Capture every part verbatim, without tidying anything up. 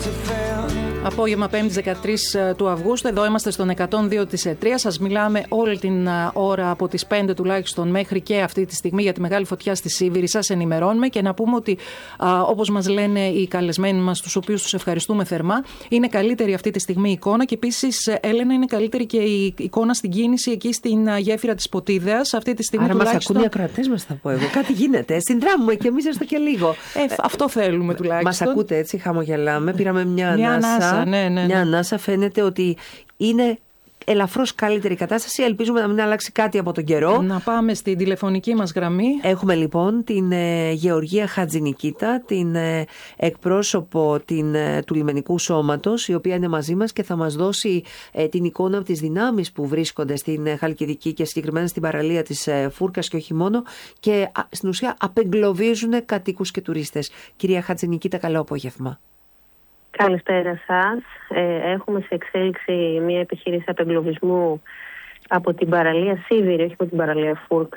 Απόγευμα πέμπτη δεκατρείς του Αυγούστου, εδώ είμαστε στον εκατόν δύο της ΕΤΡΙΑ. Σας μιλάμε όλη την ώρα από τις πέντε τουλάχιστον μέχρι και αυτή τη στιγμή για τη μεγάλη φωτιά στη Σίβηρη. Σας ενημερώνουμε και να πούμε ότι α, όπως μας λένε οι καλεσμένοι μας, τους οποίους τους ευχαριστούμε θερμά, είναι καλύτερη αυτή τη στιγμή η εικόνα και επίσης, Έλενα, είναι καλύτερη και η εικόνα στην κίνηση εκεί στην γέφυρα της Ποτίδεας. Αυτή τη στιγμή. Άρα τουλάχιστον... μας ακούν οι ακροατές μας, θα πω εγώ. Κάτι γίνεται. Συνδράμουμε και εμείς έστω και λίγο. Ε, αυτό θέλουμε τουλάχιστον. Μας ακούτε έτσι, χαμογελάμε. Πήραμε μια, μια ανάσα. ανάσα, ναι, ναι, ναι. Μια ανάσα, φαίνεται ότι είναι ελαφρώς καλύτερη κατάσταση. Ελπίζουμε να μην αλλάξει κάτι από τον καιρό. Να πάμε στην τηλεφωνική μας γραμμή. Έχουμε λοιπόν την ε, Γεωργία Χατζηνικίτα, την ε, εκπρόσωπο την, ε, του Λιμενικού Σώματος, η οποία είναι μαζί μας και θα μας δώσει ε, την εικόνα από τις δυνάμεις που βρίσκονται στην ε, Χαλκιδική και συγκεκριμένα στην παραλία της ε, Φούρκας και όχι μόνο, και α, στην ουσία απεγκλωβίζουν κατοίκους και τουρίστες. Κυρία Χατζηνικίτα, καλό απόγευμα. Καλησπέρα σας. Ε, έχουμε σε εξέλιξη μια επιχείρηση απεγκλωβισμού από την παραλία Σίβηρη, όχι από την παραλία Φούρκα.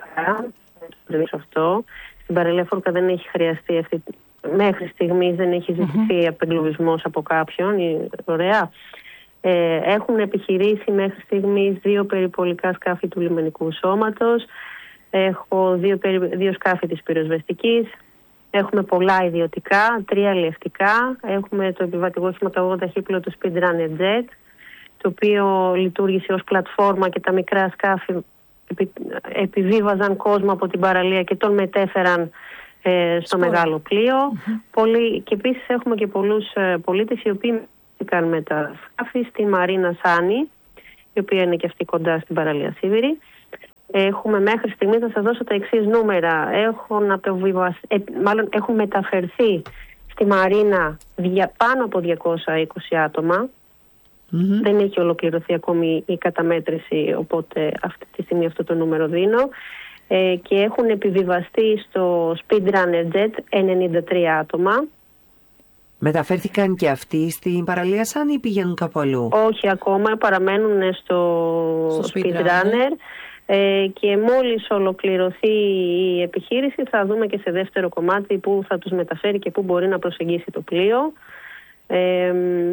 Αυτό. Στην παραλία Φούρκα δεν έχει χρειαστεί αυτή, μέχρι στιγμής δεν έχει ζητηθεί mm-hmm. απεγκλωβισμός από κάποιον. Ωραία. Ε, έχουν επιχειρήσει μέχρι στιγμής δύο περιπολικά σκάφη του Λιμενικού Σώματος. Έχω δύο, δύο σκάφη της πυροσβεστικής. Έχουμε πολλά ιδιωτικά, τρία αλλιευτικά. Έχουμε το επιβατικό χηματαγωγό ταχύπλο του Speedrunner Jet, το οποίο λειτουργήσε ως πλατφόρμα και τα μικρά σκάφη επι, επιβίβαζαν κόσμο από την παραλία και τον μετέφεραν ε, στο Σπόρα. μεγάλο πλοίο. Mm-hmm. Πολύ, και επίσης έχουμε και πολλούς ε, πολίτες οι οποίοι μετέφεραν με τα σκάφη στη Μαρίνα Σάνη, η οποία είναι και αυτή κοντά στην παραλία Σίβηρη. Έχουμε μέχρι στιγμής, να σας δώσω τα εξής νούμερα. Έχουν, ε, μάλλον έχουν μεταφερθεί στη Μαρίνα δια, πάνω από διακόσια είκοσι άτομα. Mm-hmm. Δεν έχει ολοκληρωθεί ακόμη η καταμέτρηση, οπότε αυτή τη στιγμή αυτό το νούμερο δίνω. Ε, και έχουν επιβιβαστεί στο Speedrunner Jet ενενήντα τρία άτομα. Μεταφέρθηκαν και αυτοί στην παραλία Σάνη ή πηγαίνουν κάπου αλλού? Όχι ακόμα, παραμένουν στο, στο Speedrunner. Speedrunner. Ε, και μόλις ολοκληρωθεί η επιχείρηση θα δούμε και σε δεύτερο κομμάτι που θα τους μεταφέρει και που μπορεί να προσεγγίσει το πλοίο. Ε,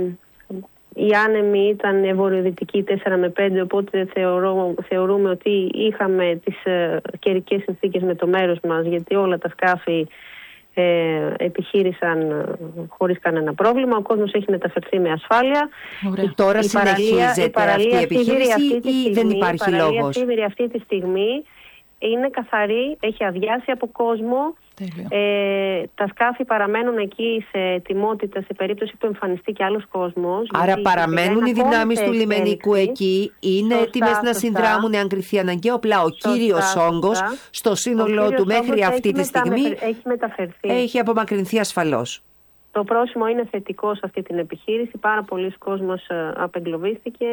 οι άνεμοι ήταν βορειοδυτικοί τέσσερα με πέντε, οπότε θεωρώ, θεωρούμε ότι είχαμε τις ε, καιρικές συνθήκες με το μέρος μας, γιατί όλα τα σκάφη Ε, επιχείρησαν ε, χωρίς κανένα πρόβλημα. Ο κόσμος έχει μεταφερθεί με ασφάλεια. Ωραία. Τώρα η συνεχίζεται η παραλία, αυτή η επιχείρηση αυτή ή στιγμή, δεν υπάρχει λόγος? Η παραλία Σίβηρη αυτή τη στιγμή είναι καθαρή, έχει αδειάσει από κόσμο. Ε, τα σκάφη παραμένουν εκεί σε ετοιμότητα σε περίπτωση που εμφανιστεί και άλλος κόσμος. Άρα παραμένουν οι δυνάμεις του λιμενικού εκεί, είναι σωστά, έτοιμες να συνδράμουν αν κρυθεί αναγκαίο. Απλά ο σωστά, κύριος όγκος στο σύνολό του μέχρι αυτή τη στιγμή έχει μεταφερθεί. Έχει απομακρυνθεί ασφαλώς. Το πρόσημο είναι θετικό σε αυτή την επιχείρηση. Πάρα πολλοί κόσμος απεγκλωβίστηκε.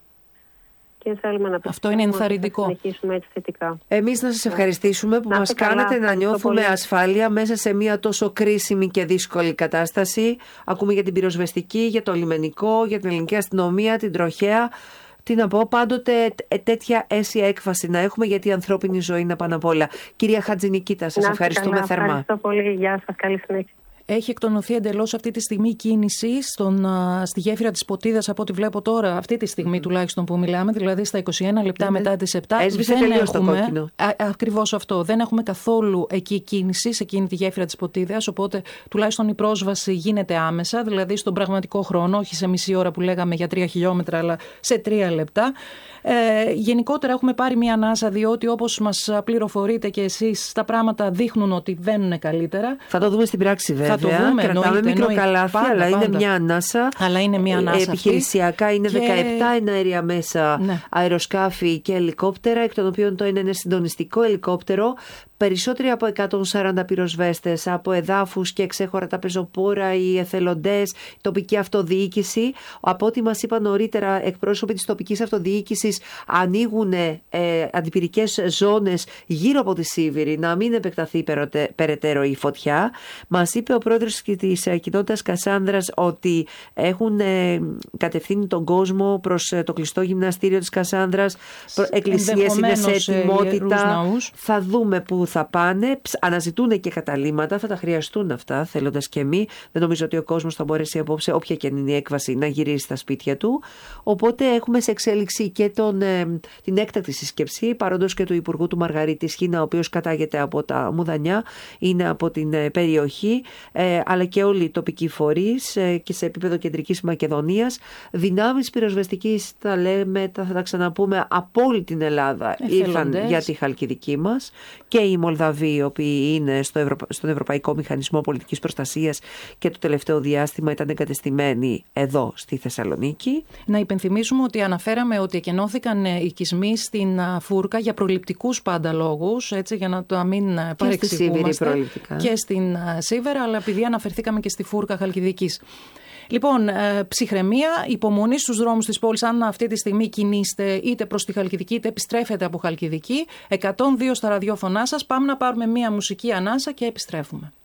Και θέλουμε να αυτό είναι ενθαρρυντικό. Να συνεχίσουμε έτσι θετικά. Εμείς να σας ευχαριστήσουμε που να μας κάνετε να νιώθουμε ασφάλεια μέσα σε μια τόσο κρίσιμη και δύσκολη κατάσταση. Ακούμε για την πυροσβεστική, για το λιμενικό, για την ελληνική αστυνομία, την τροχέα. Τι να πω, πάντοτε τέτοια αίσια έκφαση να έχουμε, γιατί η ανθρώπινη ζωή είναι πάνω απ' όλα. Κυρία Χατζηνικίτα, σας ευχαριστούμε καλά, θερμά. Ευχαριστώ πολύ. Γεια σας. Καλή συνέχεια. Έχει εκτονωθεί εντελώς αυτή τη στιγμή η κίνηση στον, στη γέφυρα της Ποτίδας, από ό,τι βλέπω τώρα, αυτή τη στιγμή mm. τουλάχιστον που μιλάμε, δηλαδή στα είκοσι ένα λεπτά mm. μετά τις επτά. Έσβησε τελείως το κόκκινο. Α, ακριβώς αυτό. Δεν έχουμε καθόλου εκεί κίνηση, σε εκείνη τη γέφυρα της Ποτίδας, οπότε τουλάχιστον η πρόσβαση γίνεται άμεσα, δηλαδή στον πραγματικό χρόνο, όχι σε μισή ώρα που λέγαμε για τρία χιλιόμετρα, αλλά σε τρία λεπτά. Ε, γενικότερα έχουμε πάρει μια ανάσα, διότι όπως μας πληροφορείτε και εσείς, τα πράγματα δείχνουν ότι βαίνουν καλύτερα. Θα το δούμε στην πράξη βέβαια. Θα το δούμε, κρατάμε μικροκαλάθια, αλλά πάντα, είναι μια ανάσα. Αλλά είναι μια ανάσα. Επιχειρησιακά αυτή. Είναι και... δεκαεπτά εναέρια μέσα, ναι. αεροσκάφη και ελικόπτερα, εκ των οποίων το ένα είναι συντονιστικό ελικόπτερο. Περισσότεροι από εκατόν σαράντα πυροσβέστες από εδάφους και εξέχωρα τα πεζοπόρα, οι εθελοντές, η τοπική αυτοδιοίκηση. Από ό,τι μας είπαν νωρίτερα εκπρόσωποι της τοπικής αυτοδιοίκησης, ανοίγουν ε, αντιπυρικές ζώνες γύρω από τη Σίβηρη, να μην επεκταθεί περαιτέρω η φωτιά. Μας είπε ο πρόεδρος της κοινότητας Κασάνδρας ότι έχουν ε, κατευθύνει τον κόσμο προς το κλειστό γυμναστήριο της Κασάνδρας. Εκκλησίες είναι σε ετοιμότητα. Θα δούμε που που θα πάνε, αναζητούν και καταλήμματα, θα τα χρειαστούν αυτά, θέλοντας και εμείς. Δεν νομίζω ότι ο κόσμος θα μπορέσει απόψε, όποια και είναι η έκβαση, να γυρίσει στα σπίτια του. Οπότε έχουμε σε εξέλιξη και τον, ε, την έκτακτη σύσκεψη, παρόντος και του Υπουργού του Μαργαρίτη Σχίνα, ο οποίος κατάγεται από τα Μουδανιά, είναι από την ε, περιοχή, ε, αλλά και όλοι οι τοπικοί φορείς ε, και σε επίπεδο Κεντρικής Μακεδονίας. Δυνάμεις πυροσβεστικής, τα λέμε, θα τα ξαναπούμε, από όλη την Ελλάδα ήρθαν για τη Χαλκιδική μας, και οι Μολδαβοί, οι οποίοι είναι στο Ευρω... στον Ευρωπαϊκό Μηχανισμό Πολιτικής Προστασίας και το τελευταίο διάστημα ήταν εγκατεστημένοι εδώ στη Θεσσαλονίκη. Να υπενθυμίσουμε ότι αναφέραμε ότι εκενώθηκαν οικισμοί στην Φούρκα για προληπτικούς πάντα λόγους, έτσι, για να το μην παρεξηγούμαστε. Και στην Σίβερα, αλλά επειδή αναφερθήκαμε και στη Φούρκα Χαλκιδικής. Λοιπόν, ε, ψυχραιμία, υπομονή στους δρόμους της πόλης. Αν αυτή τη στιγμή κινείστε είτε προς τη Χαλκιδική είτε επιστρέφετε από Χαλκιδική, εκατόν δύο στα ραδιόφωνά σας. Πάμε να πάρουμε μία μουσική ανάσα και επιστρέφουμε.